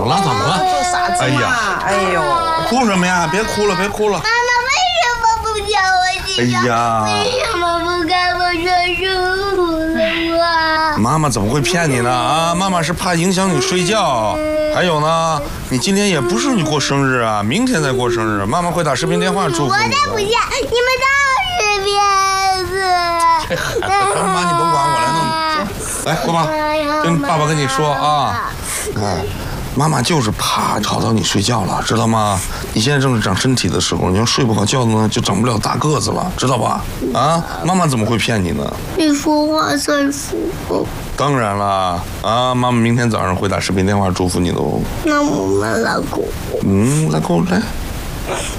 了？怎么了？ 说啥子嘛？哎呦， 哭什么呀？别哭了，别哭了。 妈妈为什么不叫我睡觉？ 哎呀， 为什么不跟我说舒服了啊？ 妈妈怎么会骗你呢？啊，妈妈是怕影响你睡觉。还有呢，你今天也不是你过生日啊，明天再过生日，妈妈会打视频电话祝福你。 我才不信，你们都是骗子！ 妈，你甭管，我来弄你。来，过吧，跟爸爸跟你说啊，妈妈就是怕吵到你睡觉了，知道吗？你现在正是长身体的时候，你要睡不好觉呢，就长不了大个子了，知道吧？啊，妈妈怎么会骗你呢？ 你说话算数。 当然了，啊，妈妈明天早上会打视频电话祝福你的哦。 那我们来过。 来，过来。